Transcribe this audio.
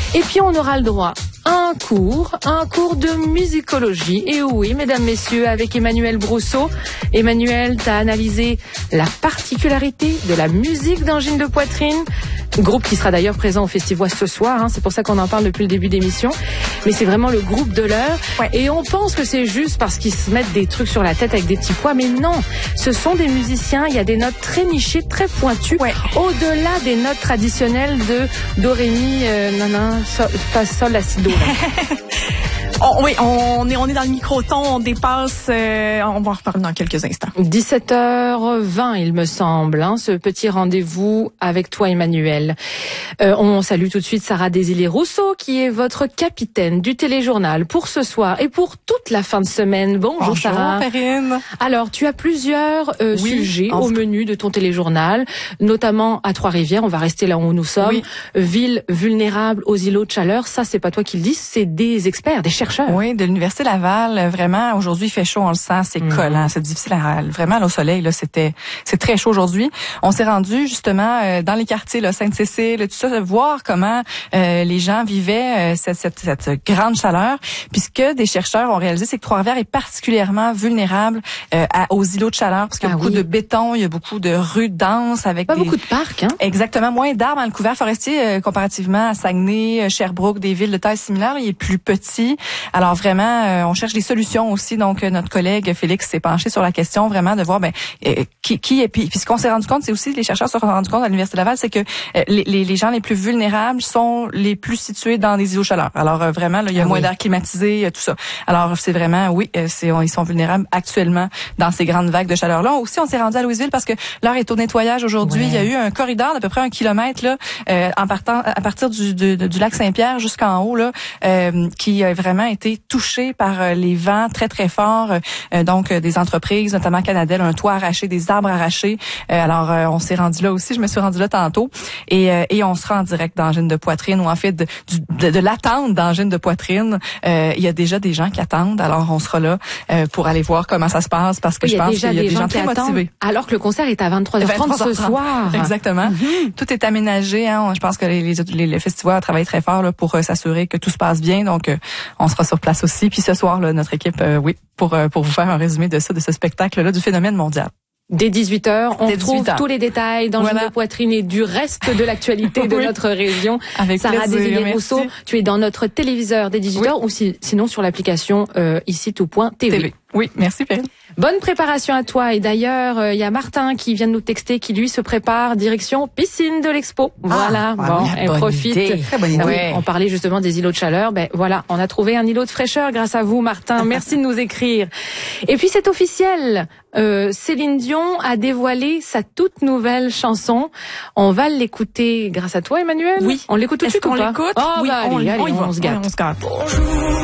Et puis on aura le droit à un cours de musicologie. Et oui, mesdames, messieurs, avec Emmanuel Brousseau. Emmanuel, t'as analysé la particularité de la musique d'angine de poitrine. Groupe qui sera d'ailleurs présent au Festivoise ce soir, c'est pour ça qu'on en parle depuis le début d'émission. Mais c'est vraiment le groupe de l'heure. Ouais. Et on pense que c'est juste parce qu'ils se mettent des trucs sur la tête avec des petits pois, mais non. Ce sont des musiciens, il y a des notes très nichées, très pointues, au-delà des notes traditionnelles de do, ré, mi, fa, sol, la, si, do. Oui, on est dans le microton, on dépasse, on va en reparler dans quelques instants. 17h20, il me semble, ce petit rendez-vous avec toi, Emmanuel. On salue tout de suite Sarah Désilets-Rousseau, qui est votre capitaine du téléjournal pour ce soir et pour toute la fin de semaine. Bonjour Sarah. Bonjour Perrine. Alors, tu as plusieurs sujets au menu de ton téléjournal, notamment à Trois-Rivières, on va rester là où nous sommes. Oui. Ville vulnérable aux îlots de chaleur, ça c'est pas toi qui le dis, c'est des experts, des chercheurs. Oui, de l'Université Laval. Vraiment, aujourd'hui, il fait chaud, on le sent, c'est collant, c'est difficile vraiment au soleil, là, c'est très chaud aujourd'hui. On s'est rendu, justement, dans les quartiers, là, Sainte-Cécile, tout ça, voir comment les gens vivaient cette grande chaleur. Puis ce que des chercheurs ont réalisé, c'est que Trois-Rivières est particulièrement vulnérable aux îlots de chaleur, parce qu'il y a beaucoup de béton, il y a beaucoup de rues denses avec beaucoup de parcs, Exactement, moins d'arbres dans le couvert forestier, comparativement à Saguenay, Sherbrooke, des villes de taille similaire, il est plus petit. Alors vraiment, on cherche des solutions aussi. Donc notre collègue Félix s'est penché sur la question vraiment de voir qui est. Puis ce qu'on s'est rendu compte, c'est aussi les chercheurs se sont rendus compte à l'Université Laval, c'est que les gens les plus vulnérables sont les plus situés dans des îlots de chaleur. Alors vraiment, là, il y a moins d'air climatisé, tout ça. Alors c'est vraiment, ils sont vulnérables actuellement dans ces grandes vagues de chaleur. Là aussi, on s'est rendu à Louisville parce que l'heure est au nettoyage aujourd'hui. Il y a eu un corridor d'à peu près 1 kilomètre là, à partir du lac Saint-Pierre jusqu'en haut là, qui a vraiment été touché par les vents très très forts, donc des entreprises, notamment Canadel, un toit arraché, des arbres arrachés. Alors on s'est rendu là aussi, je me suis rendue là tantôt, et on sera en direct d'angine de poitrine, ou en fait de l'attente d'angine de poitrine. Il y a déjà des gens qui attendent, alors on sera là pour aller voir comment ça se passe, parce que je pense qu'il y a des gens très motivés. Alors que le concert est à 23h30 ce soir. Exactement. Tout est aménagé. Je pense que les festivals travaillent très fort là, pour s'assurer que tout se passe bien. Donc on sera sur place aussi. Puis ce soir, là, notre équipe, pour vous faire un résumé de ce spectacle-là, du phénomène mondial. Dès 18h, on trouve tous les détails d'angine de poitrine et du reste de l'actualité de notre région. Avec Sarah Désilets-Rousseau, tu es dans notre téléviseur dès 18h ou sinon sur l'application ici tout.tv. Oui, merci Perrine. Bonne préparation à toi. Et d'ailleurs, il y a Martin qui vient de nous texter, qui lui se prépare direction piscine de l'Expo. Voilà, elle profite. Très bonne idée. On parlait justement des îlots de chaleur. Voilà, on a trouvé un îlot de fraîcheur grâce à vous, Martin. Merci de nous écrire. Et puis c'est officiel. Céline Dion a dévoilé sa toute nouvelle chanson. On va l'écouter grâce à toi, Emmanuel. Oui. On l'écoute tout de suite ou pas? Est-ce qu'on l'écoute? Oui, allez, on se gâte. Bonjour.